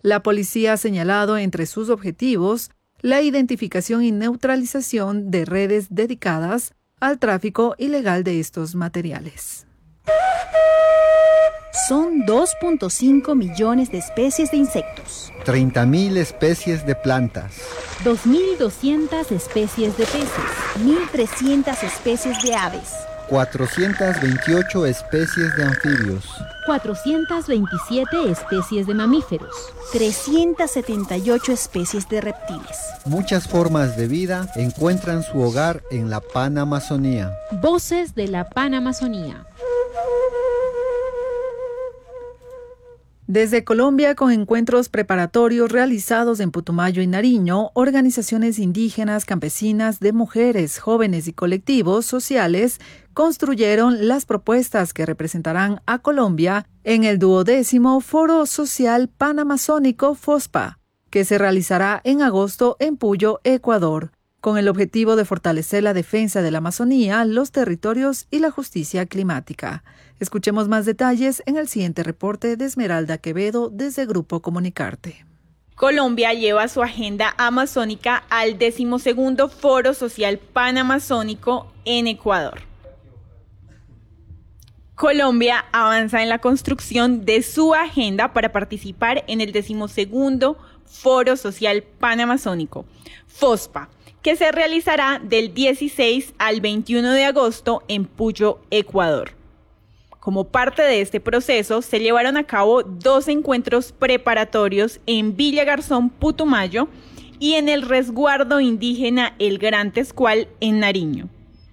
La policía ha señalado entre sus objetivos la identificación y neutralización de redes dedicadas al tráfico ilegal de estos materiales. Son 2.5 millones de especies de insectos, 30.000 especies de plantas, 2.200 especies de peces, 1.300 especies de aves, 428 especies de anfibios, 427 especies de mamíferos, 378 especies de reptiles. Muchas formas de vida encuentran su hogar en la Panamazonía. Voces de la Panamazonía. Desde Colombia, con encuentros preparatorios realizados en Putumayo y Nariño, organizaciones indígenas, campesinas, de mujeres, jóvenes y colectivos sociales construyeron las propuestas que representarán a Colombia en el 12º Foro Social Panamazónico FOSPA, que se realizará en agosto en Puyo, Ecuador, con el objetivo de fortalecer la defensa de la Amazonía, los territorios y la justicia climática. Escuchemos más detalles en el siguiente reporte de Esmeralda Quevedo desde Grupo Comunicarte. Colombia lleva su agenda amazónica al 12º Foro Social Panamazónico en Ecuador. Colombia avanza en la construcción de su agenda para participar en el 12º Foro Social Panamazónico, FOSPA, que se realizará del 16 al 21 de agosto en Puyo, Ecuador. Como parte de este proceso, se llevaron a cabo 2 encuentros preparatorios en Villa Garzón, Putumayo, y en el resguardo indígena El Gran Tescual, en Nariño.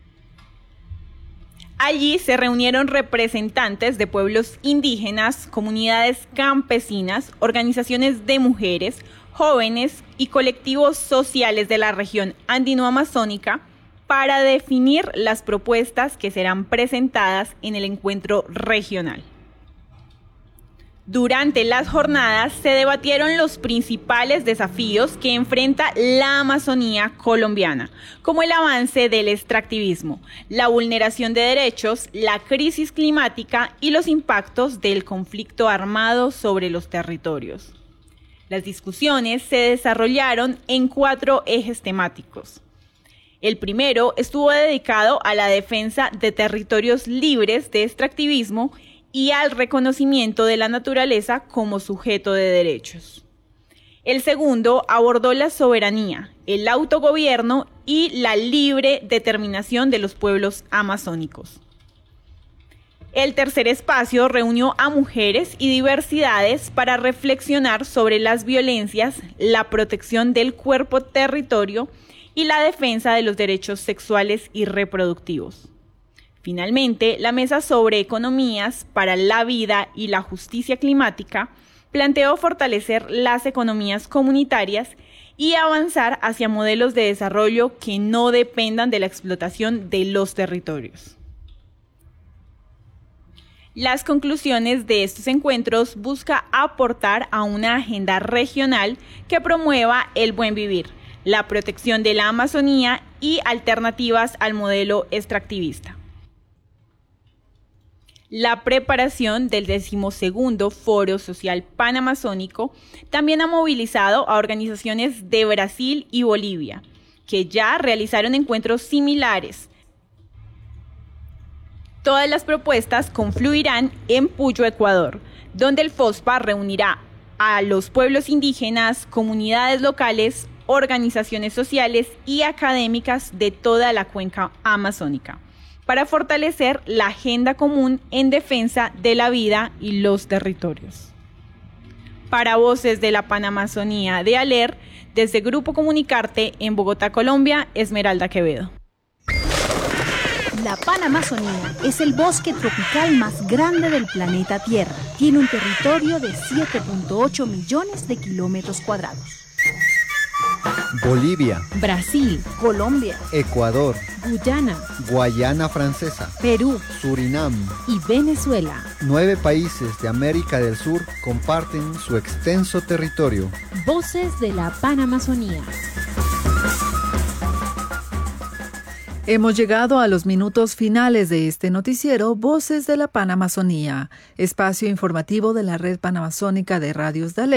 Allí se reunieron representantes de pueblos indígenas, comunidades campesinas, organizaciones de mujeres, jóvenes y colectivos sociales de la región andino-amazónica para definir las propuestas que serán presentadas en el encuentro regional. Durante las jornadas se debatieron los principales desafíos que enfrenta la Amazonía colombiana, como el avance del extractivismo, la vulneración de derechos, la crisis climática y los impactos del conflicto armado sobre los territorios. Las discusiones se desarrollaron en 4 ejes temáticos. El primero estuvo dedicado a la defensa de territorios libres de extractivismo y al reconocimiento de la naturaleza como sujeto de derechos. El segundo abordó la soberanía, el autogobierno y la libre determinación de los pueblos amazónicos. El tercer espacio reunió a mujeres y diversidades para reflexionar sobre las violencias, la protección del cuerpo territorio y la defensa de los derechos sexuales y reproductivos. Finalmente, la Mesa sobre Economías para la Vida y la Justicia Climática planteó fortalecer las economías comunitarias y avanzar hacia modelos de desarrollo que no dependan de la explotación de los territorios. Las conclusiones de estos encuentros buscan aportar a una agenda regional que promueva el buen vivir, la protección de la Amazonía y alternativas al modelo extractivista. La preparación del 12º Foro Social Panamazónico también ha movilizado a organizaciones de Brasil y Bolivia, que ya realizaron encuentros similares. Todas las propuestas confluirán en Puyo, Ecuador, donde el FOSPA reunirá a los pueblos indígenas, comunidades locales, organizaciones sociales y académicas de toda la cuenca amazónica, para fortalecer la agenda común en defensa de la vida y los territorios. Para Voces de la Panamazonía de ALER, desde Grupo Comunicarte en Bogotá, Colombia, Esmeralda Quevedo. La Panamazonía es el bosque tropical más grande del planeta Tierra. Tiene un territorio de 7.8 millones de kilómetros cuadrados. Bolivia, Brasil, Colombia, Ecuador, Guyana, Guayana Francesa, Perú Surinam y Venezuela. 9 países de América del Sur comparten su extenso territorio. Voces de la Panamazonía. Hemos llegado a los minutos finales de este noticiero Voces de la Panamazonía, espacio informativo de la Red Panamazónica de Radios de ALER.